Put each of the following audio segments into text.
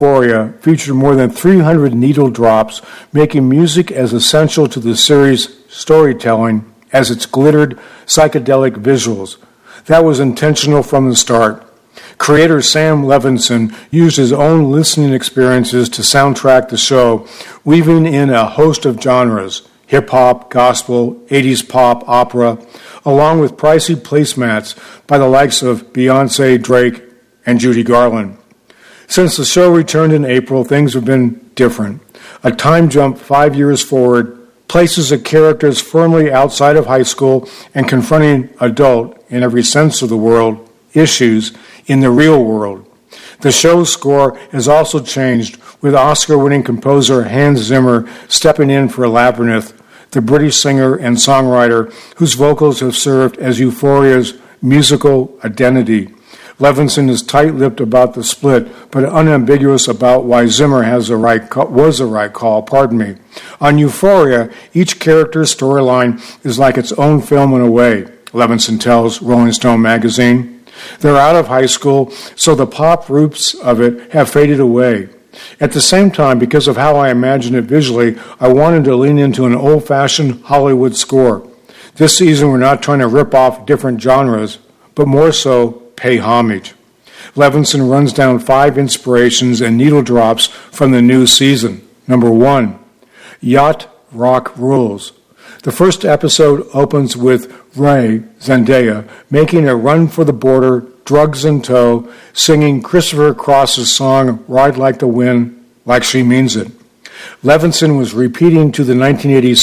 Euphoria featured more than 300 needle drops, making music as essential to the series' storytelling as its glittered, psychedelic visuals. That was intentional from the start. Creator Sam Levinson used his own listening experiences to soundtrack the show, weaving in a host of genres, hip-hop, gospel, 80s pop, opera, along with pricey placemats by the likes of Beyoncé, Drake, and Judy Garland. Since the show returned in April, things have been different. A time jump 5 years forward places the characters firmly outside of high school and confronting adult, in every sense of the world, issues in the real world. The show's score has also changed, with Oscar-winning composer Hans Zimmer stepping in for Labyrinth, the British singer and songwriter whose vocals have served as Euphoria's musical identity. Levinson is tight-lipped about the split, but unambiguous about why Zimmer was the right call. On Euphoria, each character's storyline is like its own film in a way, Levinson tells Rolling Stone magazine. They're out of high school, so the pop roots of it have faded away. At the same time, because of how I imagine it visually, I wanted to lean into an old-fashioned Hollywood score. This season, we're not trying to rip off different genres, but more so pay homage. Levinson runs down 5 inspirations and needle drops from the new season. Number 1, Yacht Rock Rules. The first episode opens with Ray, Zendaya, making a run for the border, drugs in tow, singing Christopher Cross's song Ride Like the Wind, like she means it. Levinson was listening to the 1980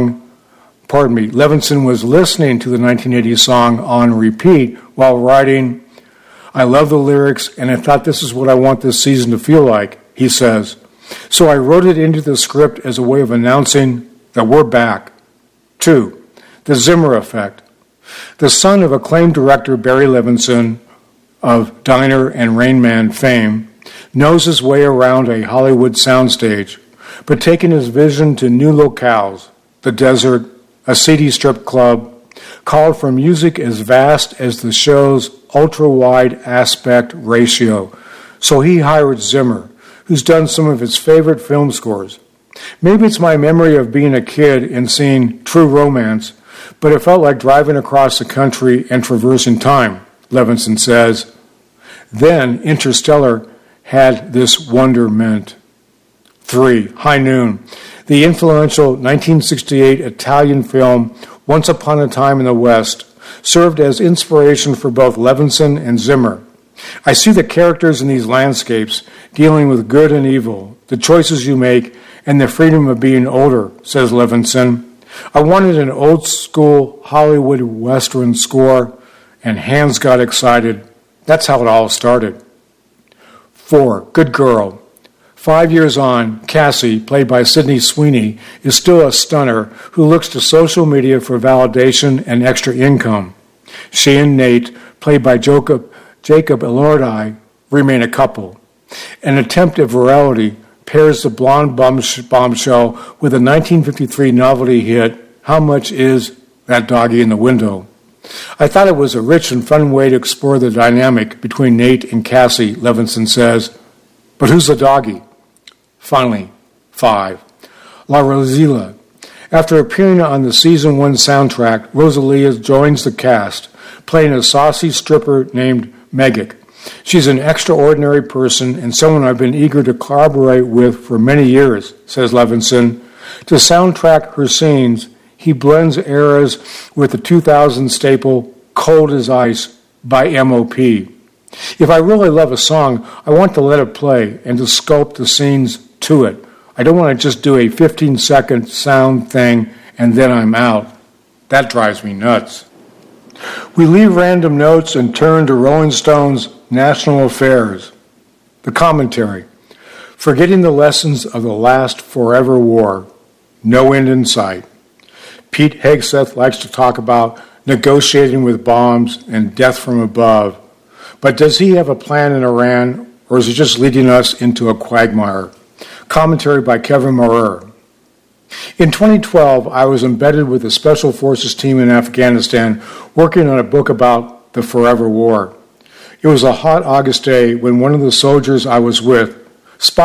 song on repeat while writing, I love the lyrics, and I thought this is what I want this season to feel like, he says. So I wrote it into the script as a way of announcing that we're back. 2, the Zimmer effect. The son of acclaimed director Barry Levinson of Diner and Rain Man fame knows his way around a Hollywood soundstage, but taking his vision to new locales, the desert, a seedy strip club, called for music as vast as the show's ultra-wide aspect ratio. So he hired Zimmer, who's done some of his favorite film scores. Maybe it's my memory of being a kid and seeing True Romance, but it felt like driving across the country and traversing time, Levinson says. Then Interstellar had this wonderment. 3, High Noon. The influential 1968 Italian film Once Upon a Time in the West served as inspiration for both Levinson and Zimmer. I see the characters in these landscapes dealing with good and evil, the choices you make, and the freedom of being older, says Levinson. I wanted an old-school Hollywood Western score, and Hans got excited. That's how it all started. 4, Good Girl. 5 years on, Cassie, played by Sydney Sweeney, is still a stunner who looks to social media for validation and extra income. She and Nate, played by Jacob Elordi, remain a couple. An attempt at virality pairs the blonde bombshell with a 1953 novelty hit, How Much Is That Doggy in the Window? I thought it was a rich and fun way to explore the dynamic between Nate and Cassie, Levinson says. But who's the doggy? Finally, 5, La Rosalia. After appearing on the Season 1 soundtrack, Rosalia joins the cast, playing a saucy stripper named Megik. She's an extraordinary person and someone I've been eager to collaborate with for many years, says Levinson. To soundtrack her scenes, he blends eras with the 2000 staple Cold as Ice by M.O.P. If I really love a song, I want to let it play and to sculpt the scenes to it. I don't want to just do a 15-second sound thing and then I'm out. That drives me nuts. We leave random notes and turn to Rolling Stone's National Affairs. The commentary. Forgetting the lessons of the last forever war. No end in sight. Pete Hegseth likes to talk about negotiating with bombs and death from above. But does he have a plan in Iran, or is he just leading us into a quagmire? Commentary by Kevin Maurer. In 2012, I was embedded with the Special Forces team in Afghanistan, working on a book about the forever war. It was a hot August day when one of the soldiers I was with, Spot